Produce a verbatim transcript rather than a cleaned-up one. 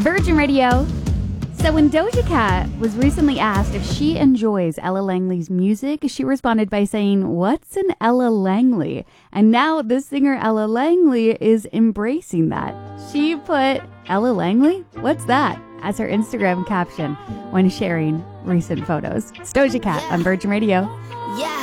Virgin Radio. So when Doja Cat was recently asked if she enjoys Ella Langley's music, she responded by saying, "What's an Ella Langley?" And now the singer Ella Langley is embracing that. She put, "Ella Langley? What's that?" as her Instagram caption when sharing recent photos. It's Doja Cat Yeah. on Virgin Radio. Yeah.